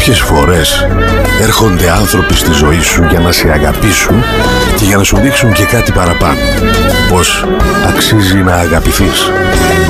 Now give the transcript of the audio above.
Κάποιες φορές έρχονται άνθρωποι στη ζωή σου για να σε αγαπήσουν και για να σου δείξουν και κάτι παραπάνω. Πως αξίζει να αγαπηθείς.